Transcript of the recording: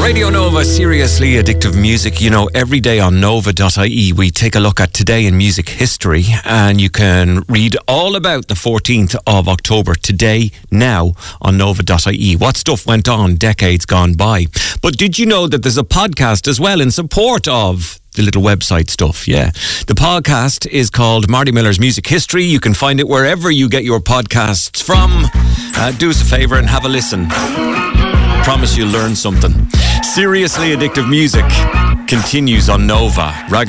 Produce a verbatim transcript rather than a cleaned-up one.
Radio Nova, seriously addictive music. You know, every day on nova dot I E we take a look at today in music history, and you can read all about the fourteenth of October today, now on nova dot I E. What stuff went on decades gone by. But did you know that there's a podcast as well in support of the little website stuff? Yeah. The podcast is called Marty Miller's Music History. You can find it wherever you get your podcasts from. Uh, do us a favour and have a listen. Promise you'll learn something. Seriously addictive music continues on Nova. Ragga